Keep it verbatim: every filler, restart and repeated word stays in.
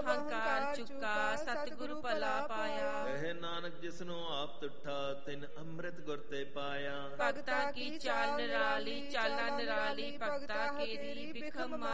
ਹੰਕਾਰ ਚੁਕਾ ਸਤਿਗੁਰੂ ਭਲਾ ਪਾਇਆ। ਕਹੇ ਨਾਨਕ ਜਿਸਨੂੰ ਆਪ ਤੁਠਾ ਤਿਨ ਅੰਮ੍ਰਿਤ ਗੁਰ ਤੇ ਪਾਇਆ। ਭਗਤਾ ਕੀ ਚਾਲ ਨਿਰਾਲੀ ਚਾਲਾਂ ਨਿਰਾਲੀ ਭਗਤਾ ਕੇਰੀ ਬਿਖਮ